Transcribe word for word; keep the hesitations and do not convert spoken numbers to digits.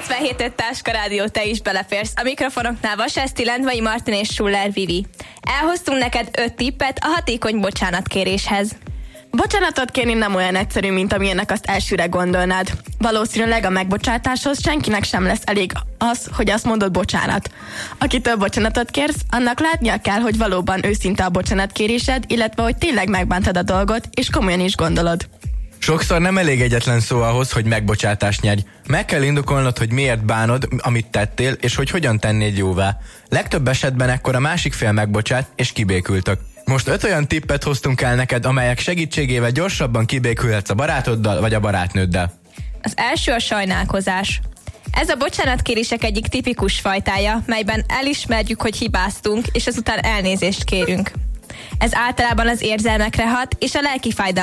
kilencvenhét öt Táska Rádió, te is beleférsz. A mikrofonoknál Vaseszti, Lendvai Martin és Schuller Vivi. Elhoztunk neked öt tippet a hatékony bocsánatkéréshez. Bocsánatot kérni nem olyan egyszerű, mint amilyennek azt elsőre gondolnád. Valószínűleg a megbocsátáshoz senkinek sem lesz elég az, hogy azt mondod bocsánat. Akitől bocsánatot kérsz, annak látnia kell, hogy valóban őszinte a bocsánatkérésed, illetve hogy tényleg megbántad a dolgot, és komolyan is gondolod. Sokszor nem elég egyetlen szó ahhoz, hogy megbocsátást nyerj. Meg kell indokolnod, hogy miért bánod, amit tettél, és hogy hogyan tennéd jóvá. Legtöbb esetben ekkor a másik fél megbocsát, és kibékültök. Most öt olyan tippet hoztunk el neked, amelyek segítségével gyorsabban kibékülhetsz a barátoddal vagy a barátnőddel. Az első a sajnálkozás. Ez a bocsánatkérések egyik tipikus fajtája, melyben elismerjük, hogy hibáztunk, és azután elnézést kérünk. Ez általában az érzelmekre hat, és a lelki fájdalmat